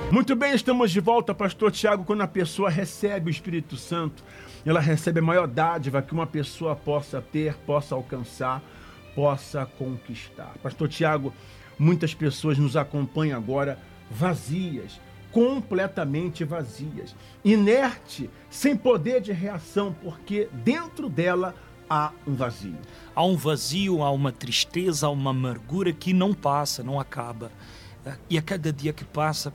Muito bem, estamos de volta, pastor Tiago. Quando a pessoa recebe o Espírito Santo, ela recebe a maior dádiva que uma pessoa possa ter, possa alcançar, possa conquistar. Pastor Tiago, muitas pessoas nos acompanham agora vazias, completamente vazias, inerte, sem poder de reação, porque dentro dela há um vazio. Há um vazio, há uma tristeza, há uma amargura que não passa, não acaba. E a cada dia que passa,